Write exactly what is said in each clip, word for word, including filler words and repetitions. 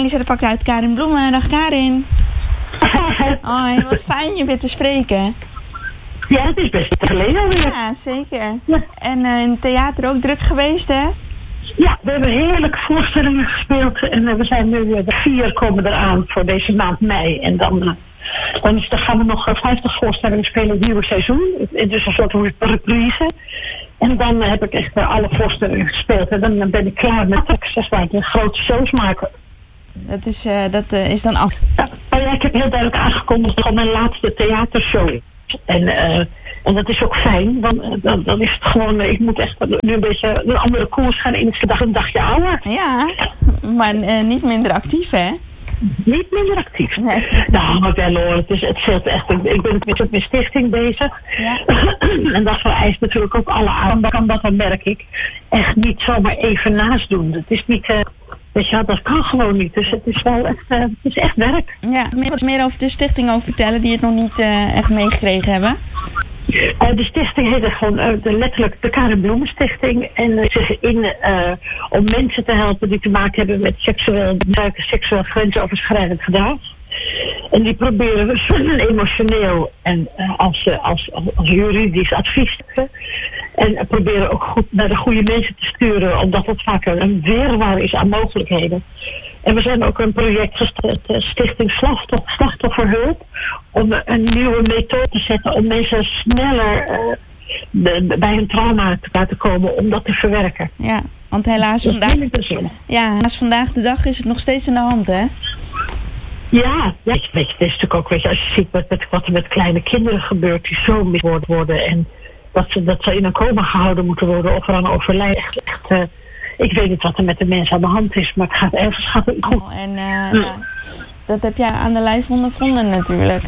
Elisa de Pak uit Karin Bloemen. Dag Karin. Hoi, wat fijn je weer te spreken. Ja, het is best geleden alweer. Ja, zeker. Ja. En uh, in het theater ook druk geweest, hè? Ja, we hebben heerlijke voorstellingen gespeeld. En uh, we zijn nu uh, de vier komen eraan voor deze maand mei. En dan, uh, dan, is, dan gaan we nog uh, vijftig voorstellingen spelen in het nieuwe seizoen. Het is een soort reprise. En dan uh, heb ik echt uh, alle voorstellingen gespeeld. En dan uh, ben ik klaar met zes maanden grote shows maken. Dat is, uh, dat, uh, is dan af. Ja, maar ja, ik heb heel duidelijk aangekondigd van mijn laatste theatershow. En, uh, en dat is ook fijn, want uh, dan, dan is het gewoon, uh, ik moet echt nu een beetje een andere koers gaan in. Het is dag een dagje ouder. Ja, maar uh, niet minder actief, hè? Niet minder actief. Nee. Nou, maar wel hoor, het is het zit echt. Ik, ik ben met mijn stichting bezig. Ja. En dat vereist natuurlijk ook alle aandacht. Dat dan merk ik echt niet zomaar even naast doen. Het is niet. Uh, Weet je, dat kan gewoon niet. Dus het is wel echt, uh, het is echt werk. Ja, wat meer over de stichting over vertellen die het nog niet uh, echt meegekregen hebben. Uh, de stichting heet gewoon uh, de, letterlijk de Karin Bloemen Stichting. En uh, zich in uh, om mensen te helpen die te maken hebben met seksueel, seksueel grensoverschrijdend gedrag. En die proberen we zowel emotioneel en uh, als, uh, als, als, als juridisch advies te En uh, proberen ook goed naar de goede mensen te sturen, omdat het vaak een wirwar is aan mogelijkheden. En we zijn ook een project gestart, uh, Stichting Slachtoffer, Slachtofferhulp, om uh, een nieuwe methode te zetten om mensen sneller uh, de, de, bij hun trauma te laten komen om dat te verwerken. Ja, want helaas vandaag, ja, helaas vandaag de dag is het nog steeds aan de hand, hè? Ja, ja, weet je, het is natuurlijk ook, weet je, als je ziet met, met, wat er met kleine kinderen gebeurt die zo miswoord worden en dat ze, dat ze in een coma gehouden moeten worden of eraan overlijden. Echt, echt, uh, ik weet niet wat er met de mensen aan de hand is, maar het gaat ergens gaat het goed. Oh, en uh, ja. Ja, dat heb jij aan de lijf ondervonden natuurlijk.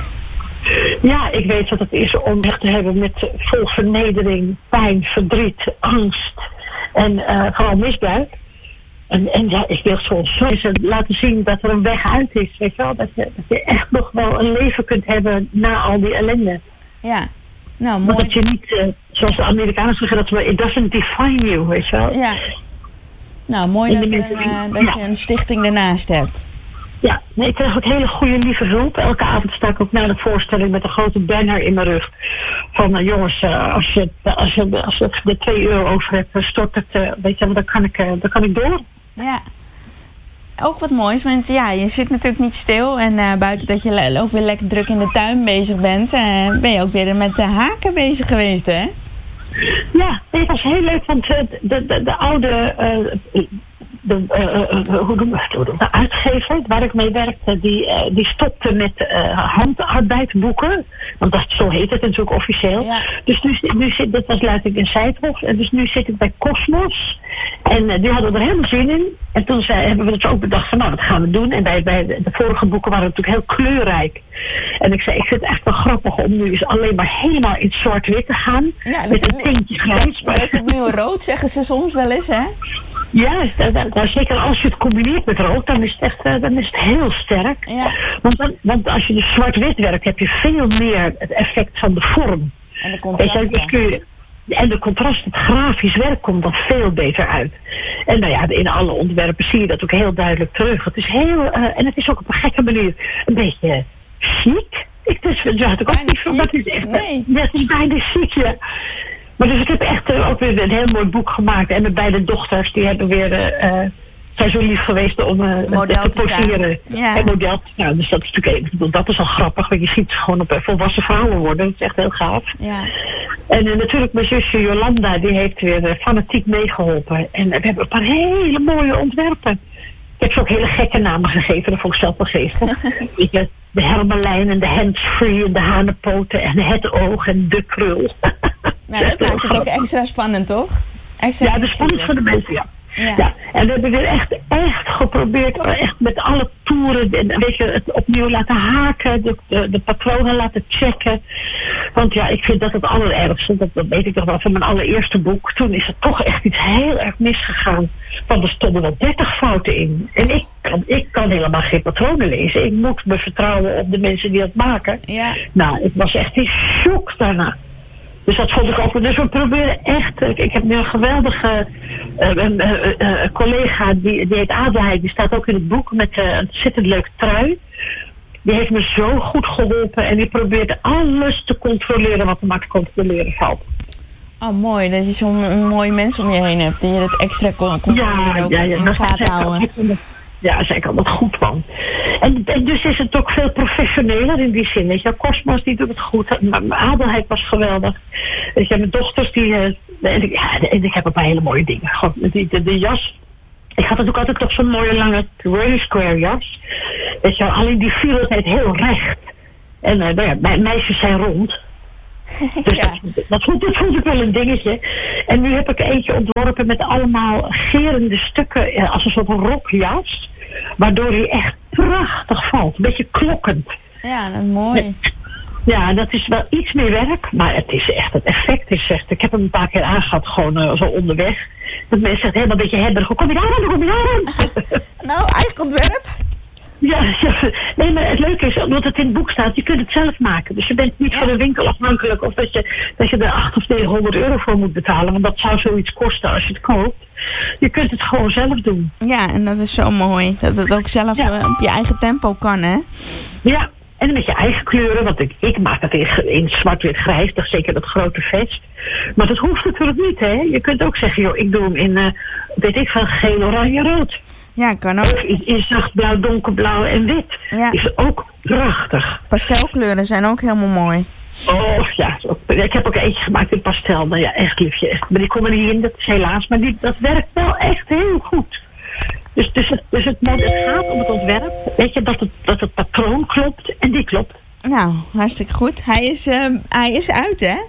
Ja, ik weet wat het is om echt te hebben met vol vernedering, pijn, verdriet, angst en uh, vooral misbruik. En, en ja, ik wil soms zo laten zien dat er een weg uit is, weet je wel. Dat je, dat je echt nog wel een leven kunt hebben na al die ellende. Ja, nou mooi. Maar dat je niet, uh, zoals de Amerikanen zeggen, dat we, it doesn't define you, weet je wel. Ja. Nou, mooi dat, uh, dat ja. je een stichting ernaast hebt. Ja, nee, ik krijg ook hele goede lieve hulp. Elke avond sta ik ook na de voorstelling met een grote banner in mijn rug. Van uh, jongens, uh, als je, als je, als je er twee euro over hebt, stort het, uh, weet je, dan kan ik, uh, dan kan ik door. Ja, ook wat moois, want ja, je zit natuurlijk niet stil en uh, buiten dat je le- ook weer lekker druk in de tuin bezig bent, uh, ben je ook weer met de haken bezig geweest, hè? Ja, het was heel leuk, want uh, de, de, de oude, uh, de, uh, uh, hoe noem je het, de uitgever waar ik mee werkte, die, uh, die stopte met uh, handarbeidboeken, want dat, zo heet het natuurlijk officieel. Ja. Dus nu, nu zit, dat was Luiting in Seidhof, en dus nu zit ik bij Cosmos. En uh, die hadden er helemaal zin in. En toen zei, hebben we het ook bedacht van, nou, wat gaan we doen? En bij, bij de, de vorige boeken waren natuurlijk heel kleurrijk. En ik zei, ik vind het echt wel grappig om nu eens alleen maar helemaal in zwart-wit te gaan. Ja, met een tintje grijs. Met het nieuwe rood, zeggen ze soms wel eens, hè? Ja, daar, daar, zeker als je het combineert met rood, dan is het echt uh, dan is het heel sterk. Ja. Want, dan, want als je dus zwart-wit werkt, heb je veel meer het effect van de vorm. En de contrast. En, dus kun je, en de contrast, het grafisch werk komt dan veel beter uit. En nou ja, in alle ontwerpen zie je dat ook heel duidelijk terug. Het is heel, uh, en het is ook op een gekke manier een beetje chic. Ik dus, ja, het ook niet van, dat is echt, nee. Dat is bijna chic, ja. Maar dus ik heb echt uh, ook weer een heel mooi boek gemaakt. En mijn beide dochters, die hebben weer, uh, zijn zo lief geweest om uh, model te poseren. Ja. En model te staan. Dus dat is natuurlijk, ik bedoel, dat is al grappig. Want je ziet ze gewoon op uh, volwassen vrouwen worden. Dat is echt heel gaaf. Ja. En uh, natuurlijk mijn zusje Jolanda, die heeft weer uh, fanatiek meegeholpen. En uh, we hebben een paar hele mooie ontwerpen. Ik heb ze ook hele gekke namen gegeven, dat vond ik zelf wel geestig. De hermelijn en de handsfree en de hanenpoten en het oog en de krul. Nou, dat maakt het ook extra spannend, toch? Extra ja, de spannend voor de mensen, ja. Ja. ja. En we hebben weer echt, echt geprobeerd, echt met alle toeren, en weet je, het opnieuw laten haken, de, de, de patronen laten checken. Want ja, ik vind dat het allerergste, dat, dat weet ik nog wel van mijn allereerste boek. Toen is er toch echt iets heel erg misgegaan. Want er stonden wel dertig fouten in. En ik kan, ik kan helemaal geen patronen lezen. Ik moet me vertrouwen op de mensen die het maken. Ja. Nou, ik was echt in shock daarna. Dus dat vond ik ook. Dus we proberen echt. Ik heb nu een geweldige uh, uh, uh, uh, collega, die, die heet Adelheid. Die staat ook in het boek met uh, een ontzettend leuke trui. Die heeft me zo goed geholpen. En die probeert alles te controleren wat er maar te controleren valt. Oh, mooi. Dat je zo'n mooie mens om je heen hebt. Die je dat extra kon controleren ja, ook ja, ja, in de gaten houden. Ja, zij kan dat goed van. En, en dus is het ook veel professioneler in die zin. Weet je, Cosmos die doet het goed. Mijn Adelheid was geweldig. Weet je, mijn dochters die... Uh, en, ik, ja, en ik heb een paar hele mooie dingen. Gewoon, die, de, de jas. Ik had natuurlijk altijd toch zo'n mooie lange Ray Square jas. Weet je, alleen die viel altijd heel recht. En uh, nou ja, mijn meisjes zijn rond. Dus ja. dat, dat, vond, dat vond ik wel een dingetje. En nu heb ik eentje ontworpen met allemaal gerende stukken eh, als een soort rokjas. Waardoor hij echt prachtig valt. Een beetje klokkend. Ja, dat is mooi. Ja, dat is wel iets meer werk. Maar het is echt, het effect is echt. Ik heb hem een paar keer aangehad, gewoon uh, zo onderweg. Dat mensen echt helemaal een beetje hebberig. Hoe kom je daar aan? Hoe kom je daar aan? Nou, eigen ontwerp. Ja, ja, nee, maar het leuke is, omdat het in het boek staat, je kunt het zelf maken. Dus je bent niet ja. van de winkel afhankelijk of dat je, dat je er acht of negenhonderd euro voor moet betalen. Want dat zou zoiets kosten als je het koopt. Je kunt het gewoon zelf doen. Ja, en dat is zo mooi. Dat het ook zelf ja. uh, op je eigen tempo kan, hè? Ja, en met je eigen kleuren. Want ik, ik maak het in, in zwart-wit-grijs, dat is zeker dat grote vest. Maar dat hoeft natuurlijk niet, hè. Je kunt ook zeggen, joh, ik doe hem in, uh, weet ik van geel, oranje, rood. Ja, kan ook. Of in, in zachtblauw, donkerblauw en wit. Ja. Is ook prachtig. Pastelkleuren zijn ook helemaal mooi. Oh ja, ik heb ook eentje gemaakt in pastel. Nou ja, echt liefje. Echt. Maar die komen er niet in, dat is helaas. Maar die, dat werkt wel echt heel goed. Dus, dus, het, dus het, het gaat om het ontwerp. Weet je, dat het, dat het patroon klopt en die klopt. Nou, hartstikke goed. Hij is, uh, hij is uit, hè?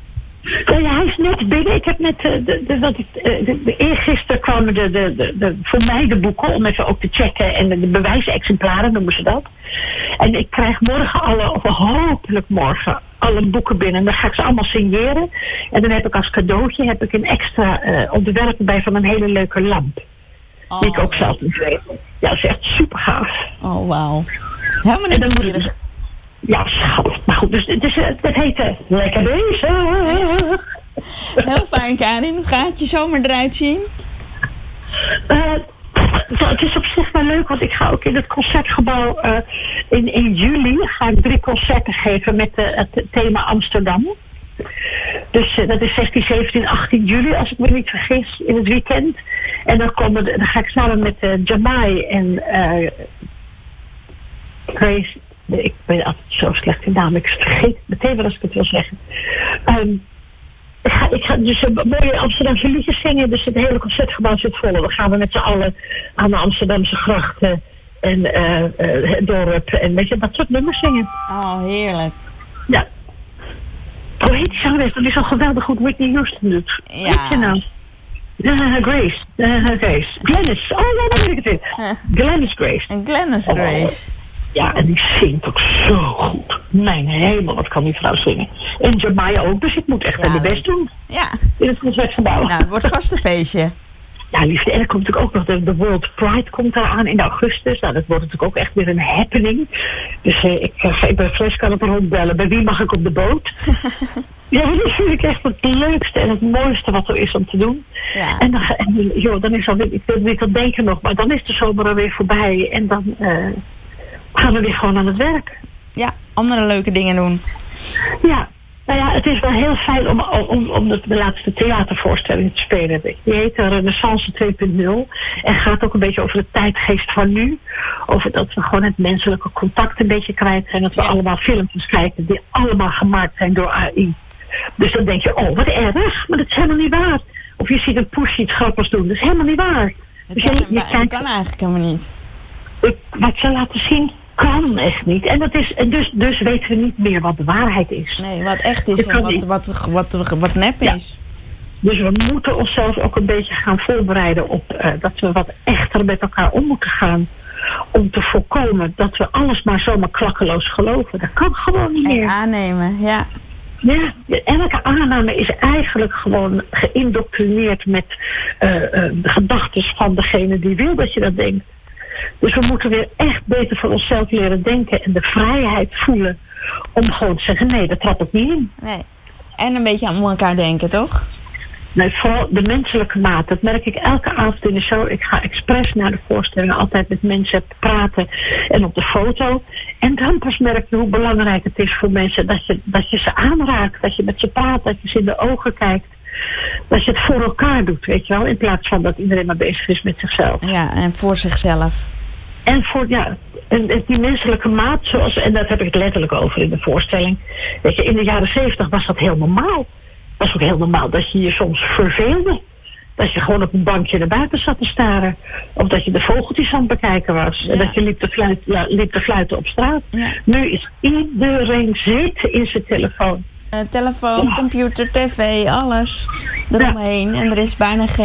Ja, ja, hij is net binnen. Ik heb net, uh, de, de, de, de, de, de eergisteren kwamen de, de, de, de, voor mij de boeken om even ook te checken en de, de bewijsexemplaren noemen ze dat. En ik krijg morgen alle, of hopelijk morgen, alle boeken binnen. En dan ga ik ze allemaal signeren. En dan heb ik als cadeautje heb ik een extra uh, ontwerp bij van een hele leuke lamp. Oh. Die ik ook zelf moet weten. Ja, dat is echt super gaaf. Oh, wauw. Helemaal niet. En dan moet ik dus, ja, schat. Maar goed, dus, dus dat heet uh, Lekker Bezig. Heel fijn, Karin. Hoe gaat je zomer eruit zien? Uh, het is op zich wel leuk, want ik ga ook in het concertgebouw uh, in, in juli ga ik drie concerten geven met uh, het thema Amsterdam. Dus uh, dat is zestien, zeventien, achttien juli, als ik me niet vergis, in het weekend. En dan, komen de, dan ga ik samen met uh, Jamai en uh, Grace. Ik ben altijd zo slecht in naam, ik vergeet meteen wel als ik het wil zeggen. Um, ik, ga, ik ga dus een mooie Amsterdamse liedjes zingen, dus het hele concertgebouw zit vol. Dan gaan we met z'n allen aan de Amsterdamse grachten en uh, uh, het dorp en weet je, dat soort nummers zingen. Oh, heerlijk. Ja. Hoe heet die zangeres? Dat is al geweldig goed Whitney Houston doet. Ja. Weet je nou? Uh, Grace. Uh, Grace. Glennis. Oh, nou, dan weet ik het weer. Huh. Glennis Grace. En Glennis Grace. Oh. Ja, en die zingt ook zo goed. Mijn hemel, wat kan die vrouw zingen. En Jamai ook, dus ik moet echt ja, mijn best doen. Ja. In het concertgebouw. Nou, het wordt vast een feestje. Ja, liefde. En er komt natuurlijk ook nog de, de World Pride komt daar aan in augustus. Nou, dat wordt natuurlijk ook echt weer een happening. Dus uh, ik ga uh, bij Fles kan op rondbellen. Bij wie mag ik op de boot? Ja, dat vind ik echt het leukste en het mooiste wat er is om te doen. Ja. En dan, en, joh, dan is al, ik wil niet dat denken nog, maar dan is de zomer alweer voorbij. En dan uh, gaan we weer gewoon aan het werk. Ja, andere leuke dingen doen. Ja. Nou ja, het is wel heel fijn om, om, om de, de laatste theatervoorstelling te spelen. Die heet Renaissance twee punt nul en gaat ook een beetje over de tijdgeest van nu. Over dat we gewoon het menselijke contact een beetje kwijt zijn. Dat we ja. allemaal filmpjes kijken die allemaal gemaakt zijn door A I. Dus dan denk je, oh wat erg, maar dat is helemaal niet waar. Of je ziet een poes iets grappigs doen, dat is helemaal niet waar. Dat dus kan, je, je dat kijkt, kan eigenlijk helemaal niet. Wat ze laten zien kan echt niet. En dat is, dus, dus weten we niet meer wat de waarheid is. Nee, wat echt is en wat, wat, wat, wat, wat nep is. Ja. Dus we moeten onszelf ook een beetje gaan voorbereiden op uh, dat we wat echter met elkaar om moeten gaan. Om te voorkomen dat we alles maar zomaar klakkeloos geloven. Dat kan gewoon niet meer. En aannemen, ja. Ja, elke aanname is eigenlijk gewoon geïndoctrineerd met uh, uh, de gedachten van degene die wil dat je dat denkt. Dus we moeten weer echt beter voor onszelf leren denken en de vrijheid voelen om gewoon te zeggen, nee, dat trap ik niet in. Nee. en een beetje aan elkaar denken, toch? Nee, vooral de menselijke maat. Dat merk ik elke avond in de show. Ik ga expres naar de voorstellingen altijd met mensen praten en op de foto. En dan pas merk je hoe belangrijk het is voor mensen dat je, dat je ze aanraakt, dat je met ze praat, dat je ze in de ogen kijkt. Dat je het voor elkaar doet, weet je wel, in plaats van dat iedereen maar bezig is met zichzelf. Ja, en voor zichzelf. En voor, ja, en, en die menselijke maat, zoals, en daar heb ik het letterlijk over in de voorstelling. Weet je, in de jaren zeventig was dat heel normaal. Het was ook heel normaal dat je je soms verveelde. Dat je gewoon op een bankje naar buiten zat te staren. Of dat je de vogeltjes aan het bekijken was. Ja. En dat je liep te, fluit, ja, liep te fluiten op straat. Ja. Nu is iedereen zitten in zijn telefoon. Uh, telefoon, ja. computer, tv, alles eromheen. Ja. En er is bijna geen